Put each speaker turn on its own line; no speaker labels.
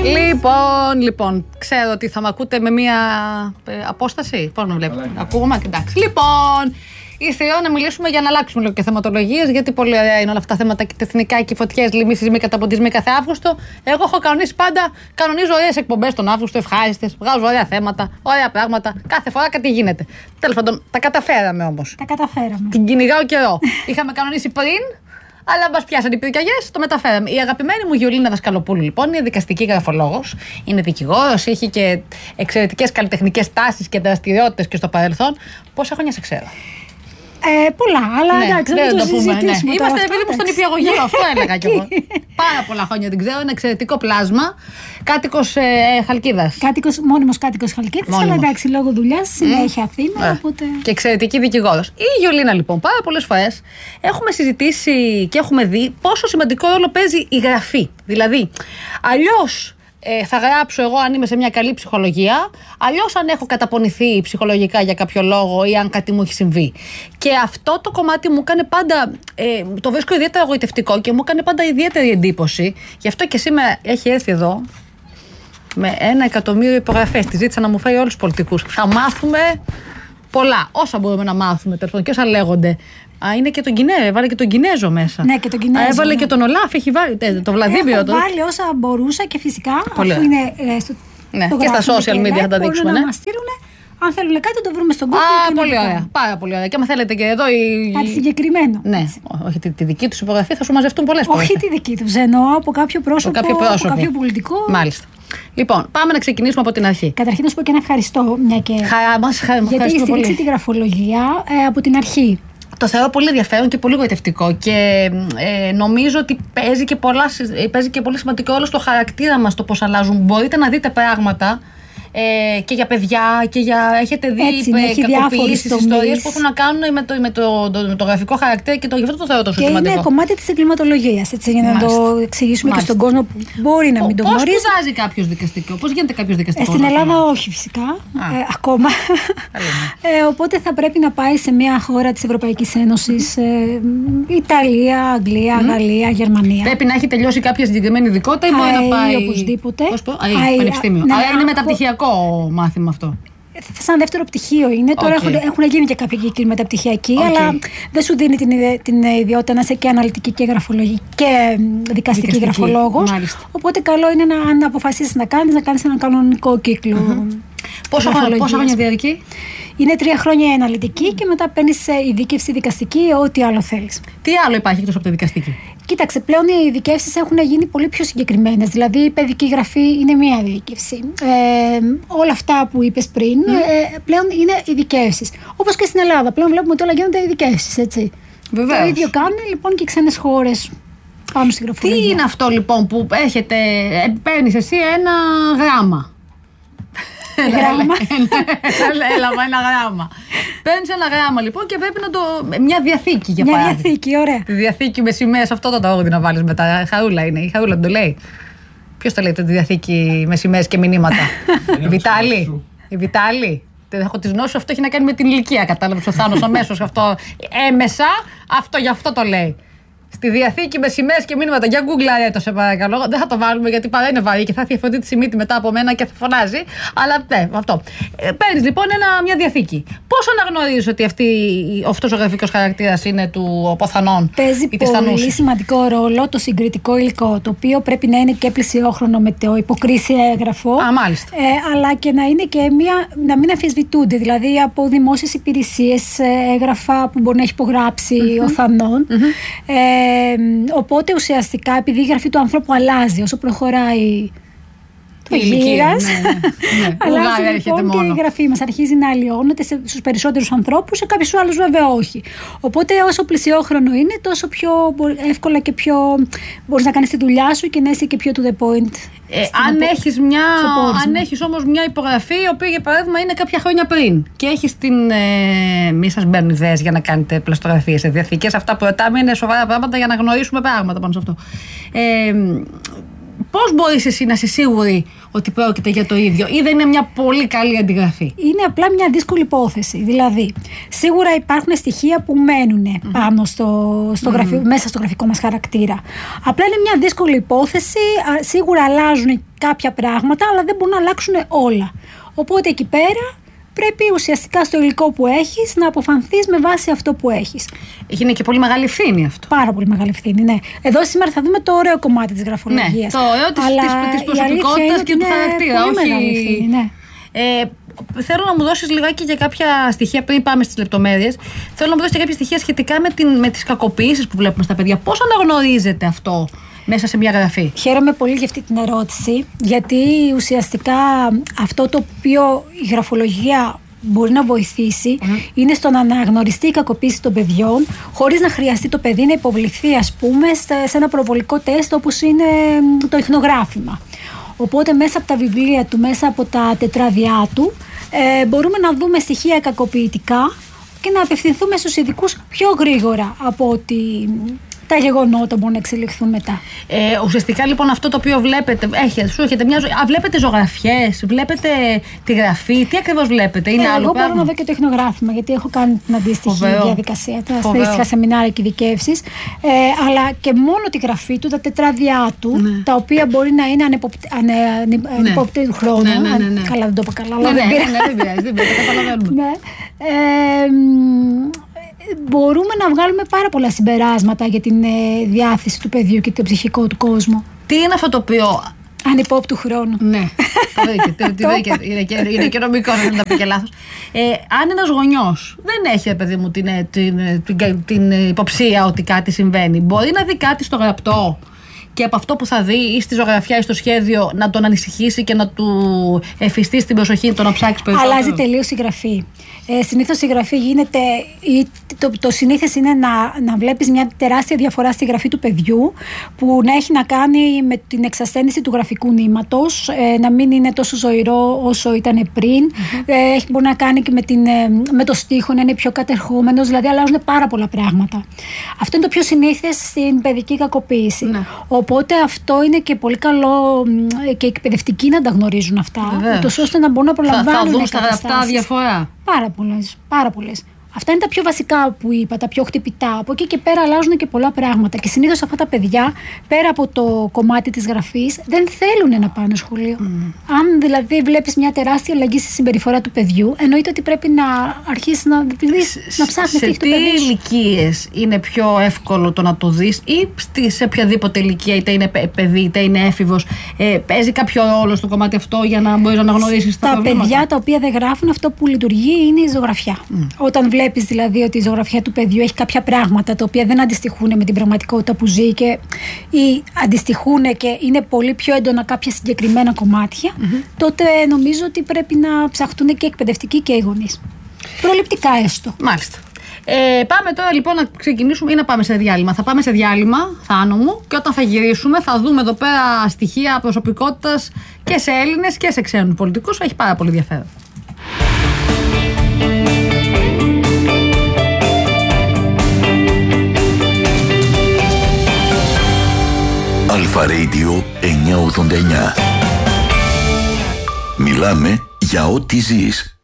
Λοιπόν, ξέρω ότι θα με ακούτε με μία απόσταση. Πώς με βλέπετε? Ακούγομαι, εντάξει. Λοιπόν, ήρθε η ώρα να μιλήσουμε για να αλλάξουμε λίγο και θεματολογίες, γιατί πολύ ωραία είναι όλα αυτά τα θέματα και εθνικά και φωτιές, λοιμήσεις, μη καταποντισμοί κάθε Αύγουστο. Εγώ έχω κανονίσει πάντα, κανονίζω ωραίες εκπομπές τον Αύγουστο, ευχάριστες, βγάζω ωραία θέματα, ωραία πράγματα. Κάθε φορά κάτι γίνεται. Τέλος πάντων, τα καταφέραμε όμως.
Τα καταφέραμε.
Την κυνηγάω καιρό. Είχαμε κανονίσει πριν. Αλλά μας πιάσαν οι πυρκαγιές, το μεταφέραμε. Η αγαπημένη μου Γιολίνα Δασκαλοπούλου, λοιπόν, είναι δικαστική γραφολόγος, είναι δικηγόρος, έχει και εξαιρετικές καλλιτεχνικές τάσεις και δραστηριότητες και στο παρελθόν. Πόσα χρόνια σε ξέρω?
Πολλά, αλλά εντάξει,
δεν το πούμε. Ναι. Είμαστε
επειδή
μου στον υπηαγωγείο, αυτό έλεγα κι εγώ. Πάρα πολλά χρόνια την ξέρω, είναι εξαιρετικό πλάσμα. Κάτοικος Χαλκίδας.
Μόνιμος κάτοικος Χαλκίδας, αλλά εντάξει, λόγω δουλειάς συνέχεια Αθήνα. Οπότε...
Και εξαιρετική δικηγόρος. Η Γιολίνα, λοιπόν, πάρα πολλές φορές έχουμε συζητήσει και έχουμε δει πόσο σημαντικό ρόλο παίζει η γραφή. Δηλαδή, αλλιώς. Θα γράψω εγώ αν είμαι σε μια καλή ψυχολογία, αλλιώς αν έχω καταπονηθεί ψυχολογικά για κάποιο λόγο ή αν κάτι μου έχει συμβεί. Και αυτό το κομμάτι μου έκανε πάντα, το βρίσκω ιδιαίτερα εγωιτευτικό και μου έκανε πάντα ιδιαίτερη εντύπωση. Γι' αυτό και σήμερα έχει έρθει εδώ με 1.000.000 υπογραφές. Τη ζήτησα να μου φέρει όλους τους πολιτικούς. Θα μάθουμε πολλά, όσα μπορούμε να μάθουμε και όσα λέγονται. Είναι και τον Κινέζο, έβαλε και τον Κινέζο μέσα.
Ναι, και τον Κινέζο.
Έβαλε και τον Ολάφ, έχει βάλει το Βλαδίμιο.
Έχω βάλει όσα μπορούσα και φυσικά.
Πολύ
αφού είναι
και στα social media θα τα δείξουμε.
Να μας στείλουν, αν θέλουν κάτι, το βρούμε στον Google.
Πολύ ωραία. Πάρα πολύ ωραία. Και αν θέλετε και εδώ.
Κάτι συγκεκριμένο.
Ναι, όχι τη δική του υπογραφή, θα σου μαζευτούν πολλές φορές.
Όχι τη δική του, εννοώ από κάποιο πρόσωπο, από κάποιο πολιτικό.
Μάλιστα. Λοιπόν, πάμε να ξεκινήσουμε από την αρχή.
Καταρχήν να σου πω και ένα ευχαριστώ.
Χαρά μας,
γιατί έχει στηρίξει τη γραφολογία από την αρχή.
Το θεωρώ πολύ ενδιαφέρον και πολύ γοητευτικό και νομίζω ότι παίζει και πολύ σημαντικό ρόλο στο χαρακτήρα μας το πώς αλλάζουν. Μπορείτε να δείτε πράγματα και για παιδιά και για. Έχετε δει κακοποιήσεις, ιστορίες που έχουν να κάνουν με το γραφικό χαρακτήρα και γι' αυτό το θεωρώ τόσο σημαντικό.
Και είναι κομμάτι της εγκληματολογίας, για να το εξηγήσουμε και στον κόσμο που μπορεί να μην το γνωρίζει.
Πώς σπουδάζει κάποιος δικαστικό, πώς γίνεται κάποιος δικαστικός?
Στην Ελλάδα όχι φυσικά, ακόμα. Οπότε θα πρέπει να πάει σε μια χώρα της Ευρωπαϊκής Ένωσης, Ιταλία, Αγγλία, Γαλλία, Γερμανία.
Πρέπει να έχει τελειώσει κάποια συγκεκριμένη ειδικότητα ή μπορεί να πάει
οπωσδήποτε.
Πανεπιστήμιο. Άρα είναι μεταπτυχιακό μάθημα αυτό.
Σαν δεύτερο πτυχίο είναι. Τώρα έχουν γίνει και κάποια κύκλοι μεταπτυχιακοί, αλλά δεν σου δίνει την ιδιότητα να είσαι και αναλυτική και γραφολογική και δικαστική γραφολόγος. Οπότε καλό είναι αν αποφασίσεις να κάνεις ένα κανονικό κύκλο.
Πόσα χρόνια διαρκεί?
Είναι 3 χρόνια η αναλυτική και μετά παίρνεις ειδίκευση δικαστική, ό,τι άλλο θέλεις.
Τι άλλο υπάρχει εκτός από τη δικαστική?
Κοίταξε, πλέον οι ειδικεύσεις έχουν γίνει πολύ πιο συγκεκριμένες. Δηλαδή, η παιδική γραφή είναι μία ειδικεύση. Όλα αυτά που είπες πριν πλέον είναι ειδικεύσεις. Όπως και στην Ελλάδα. Πλέον βλέπουμε ότι όλα γίνονται ειδικεύσεις, έτσι.
Βεβαίως.
Το ίδιο κάνουν λοιπόν και ξένες χώρες πάνω στη γραφολογία.
Τι είναι αυτό λοιπόν που παίρνεις εσύ ένα γράμμα? Έλαβα ένα γράμμα. Παίρνεις ένα γράμμα λοιπόν και πρέπει να το. Μια διαθήκη για παράδειγμα.
Μια διαθήκη, ωραία.
Τη διαθήκη με σημαίες, αυτό το τραγούδι να βάλεις μετά. Χαρούλα είναι. Η Χαρούλα το λέει. Ποιος το λέει τη διαθήκη με σημαίες και μηνύματα? Η Βιτάλη. Δεν έχω τις γνώσεις, αυτό έχει να κάνει με την ηλικία. Κατάλαβες ο Θάνος αμέσως αυτό. Έμεσα αυτό γι' αυτό το λέει. Στη διαθήκη με σημαίες και μήνυματα. Για Google, σε παρακαλώ. Δεν θα το βάλουμε γιατί παρά είναι βαρύ και θα έρθει η Αφροδίτη Σιμίτη μετά από μένα και θα φωνάζει. Αλλά ναι, αυτό. Παίρνεις λοιπόν μια διαθήκη. Πώς αναγνωρίζεις ότι αυτός ο γραφικός χαρακτήρας είναι του αποθανών?
Παίζει πολύ σημαντικό ρόλο το συγκριτικό υλικό, το οποίο πρέπει να είναι και πλησιόχρονο με το υποκρίσιο έγγραφο.
Μάλιστα.
Αλλά και να είναι και να μην αμφισβητούνται. Δηλαδή από δημόσιες υπηρεσίες έγγραφα που μπορεί να έχει υπογράψει ο θανών. Οπότε ουσιαστικά επειδή η γραφή του ανθρώπου αλλάζει όσο προχωράει το γύρας, αλλάζει λοιπόν και η γραφή μας αρχίζει να αλλοιώνεται στους περισσότερους ανθρώπους, σε κάποιους άλλους βέβαια όχι. Οπότε όσο πλησιόχρονο είναι, τόσο πιο εύκολα και πιο μπορείς να κάνεις τη δουλειά σου και να είσαι και πιο to the point.
Αν έχεις όμως μια υπογραφή η οποία για παράδειγμα είναι κάποια χρόνια πριν και έχεις μη σας μπαίνουν ιδέες για να κάνετε πλαστογραφίες σε διαθήκες, αυτά που ρωτάμε είναι σοβαρά πράγματα για να γνωρίσουμε πράγματα πάνω σε αυτό. Πώς μπορείς εσύ να είσαι σίγουρη ότι πρόκειται για το ίδιο ή δεν είναι μια πολύ καλή αντιγραφή?
Είναι απλά μια δύσκολη υπόθεση. Δηλαδή, σίγουρα υπάρχουν στοιχεία που μένουν πάνω μέσα στο γραφικό μας χαρακτήρα. Απλά είναι μια δύσκολη υπόθεση. Σίγουρα αλλάζουν κάποια πράγματα, αλλά δεν μπορούν να αλλάξουν όλα. Οπότε εκεί πέρα πρέπει ουσιαστικά στο υλικό που έχεις να αποφανθείς με βάση αυτό που έχεις.
Είναι και πολύ μεγάλη ευθύνη αυτό.
Πάρα πολύ μεγάλη ευθύνη, ναι. Εδώ σήμερα θα δούμε το ωραίο κομμάτι της γραφολογίας.
Ναι, το ωραίο της προσωπικότητας και του χαρακτήρα.
Πολύ μεγάλη ευθύνη, ναι.
Θέλω να μου δώσεις λιγάκι για κάποια στοιχεία, πριν πάμε στις λεπτομέρειες. Θέλω να μου δώσεις κάποια στοιχεία σχετικά με τις κακοποιήσεις που βλέπουμε στα παιδιά. Πώς αναγνωρίζεται αυτό μέσα σε μια γραφή?
Χαίρομαι πολύ για αυτή την ερώτηση, γιατί ουσιαστικά αυτό το οποίο η γραφολογία μπορεί να βοηθήσει είναι στο να αναγνωριστεί η κακοποίηση των παιδιών, χωρίς να χρειαστεί το παιδί να υποβληθεί, ας πούμε, σε ένα προβολικό τεστ όπως είναι το ιχνογράφημα. Οπότε μέσα από τα βιβλία του, μέσα από τα τετράδια του, μπορούμε να δούμε στοιχεία κακοποιητικά και να απευθυνθούμε στους ειδικούς πιο γρήγορα από ότι τα γεγονότα μπορούν να εξελιχθούν μετά.
Ουσιαστικά λοιπόν αυτό το οποίο βλέπετε, σου έχετε μια ζωή. Βλέπετε ζωγραφιές, βλέπετε τη γραφή, τι ακριβώς βλέπετε? Είναι άλλο
εγώ
πράγμα?
μπορώ να δω και το ιχνογράφημα, γιατί έχω κάνει την αντίστοιχη διαδικασία, τα αντίστοιχα σεμινάρια και ειδικεύσεις. Αλλά και μόνο τη γραφή του, τα τετράδια του, τα οποία μπορεί να είναι ανυπόπτη του χρόνου. Καλά, δεν το είπα καλά, αλλά δεν
πειράζει, δεν καταλαβαίνουμε.
Μπορούμε να βγάλουμε πάρα πολλά συμπεράσματα για την διάθεση του παιδιού και το ψυχικό του κόσμο.
Τι είναι αυτό το οποίο...
Ανυπόπτου χρόνου.
Ναι, είναι και νομικό, να τα πει και λάθος. Αν ένας γονιός δεν έχει, παιδί μου, την υποψία ότι κάτι συμβαίνει, μπορεί να δει κάτι στο γραπτό και από αυτό που θα δει ή στη ζωγραφιά ή στο σχέδιο να τον ανησυχήσει και να του εφιστεί την προσοχή, το να ψάξει περισσότερο?
Αλλάζει τελείως η γραφή. Συνήθως η γραφή γίνεται, το συνήθες είναι να βλέπεις μια τεράστια διαφορά στη γραφή του παιδιού, που να έχει να κάνει με την εξασθένηση του γραφικού νήματος, να μην είναι τόσο ζωηρό όσο ήταν πριν, μπορεί να κάνει και με το στίχο, να είναι πιο κατερχόμενος, δηλαδή αλλάζουν πάρα πολλά πράγματα. Αυτό είναι το πιο συνήθες στην παιδική κακοποίηση. Ναι. Οπότε αυτό είναι και πολύ καλό και εκπαιδευτικοί να τα γνωρίζουν αυτά, ώστε να μπορούν να προλαμβάνουν.
Θα δουν στα γραπτά διαφορά.
Πάρα πολλές. Αυτά είναι τα πιο βασικά που είπα, τα πιο χτυπητά. Από εκεί και πέρα αλλάζουν και πολλά πράγματα. Και συνήθως αυτά τα παιδιά, πέρα από το κομμάτι της γραφής, δεν θέλουν να πάνε σχολείο. Αν δηλαδή βλέπεις μια τεράστια αλλαγή στη συμπεριφορά του παιδιού, εννοείται ότι πρέπει να αρχίσεις να ψάχνεις τι έχει το παιδί.
Σε τι ηλικίες είναι πιο εύκολο το να το δεις, ή σε οποιαδήποτε ηλικία, είτε είναι παιδί είτε είναι έφηβος, παίζει κάποιο ρόλο στο κομμάτι αυτό για να μπορείς να αναγνωρίσεις τα προβλήματα? Τα
παιδιά τα οποία δεν γράφουν, αυτό που λειτουργεί είναι η ζωγραφιά. Όταν βλέπεις δηλαδή ότι η ζωγραφιά του παιδιού έχει κάποια πράγματα τα οποία δεν αντιστοιχούν με την πραγματικότητα που ζει ή αντιστοιχούν και είναι πολύ πιο έντονα κάποια συγκεκριμένα κομμάτια, τότε νομίζω ότι πρέπει να ψαχτούν και εκπαιδευτικοί και οι γονείς. Προληπτικά έστω.
Μάλιστα. Πάμε τώρα λοιπόν να ξεκινήσουμε ή να πάμε σε διάλειμμα? Θα πάμε σε διάλειμμα, Θάνο μου, και όταν θα γυρίσουμε θα δούμε εδώ πέρα στοιχεία προσωπικότητας και σε Έλληνες και σε ξένους πολιτικούς. Έχει πάρα πολύ ενδιαφέρον.
Αλφα Radio 989. Μιλάμε για ό,τι ζεις.